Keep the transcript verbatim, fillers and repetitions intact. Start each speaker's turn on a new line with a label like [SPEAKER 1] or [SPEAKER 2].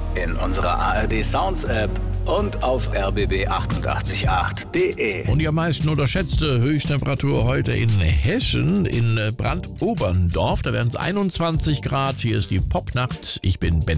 [SPEAKER 1] in unserer A R D Sounds App und auf r b b achtundachtzig Komma acht punkt de.
[SPEAKER 2] Und die am meisten unterschätzte Höchsttemperatur heute in Hessen, in Brandoberndorf. Da werden es einundzwanzig Grad. Hier ist die Popnacht. Ich bin Ben.